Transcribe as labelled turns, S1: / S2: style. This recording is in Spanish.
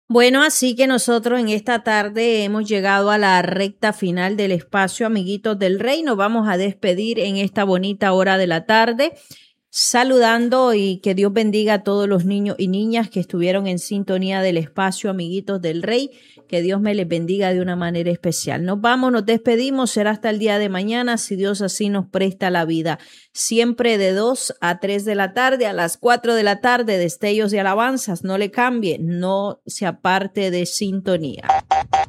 S1: Bueno, así que nosotros en esta tarde hemos llegado a la recta final del espacio, amiguitos del Rey. Nos vamos a despedir en esta bonita hora de la tarde, saludando y que Dios bendiga a todos los niños y niñas que estuvieron en sintonía del espacio, amiguitos del Rey. Que Dios me les bendiga de una manera especial. Nos vamos, nos despedimos. Será hasta el día de mañana, si Dios así nos presta la vida. Siempre de 2 a 3 de la tarde, a las 4 de la tarde, destellos de alabanzas. No le cambie, no se aparte de sintonía.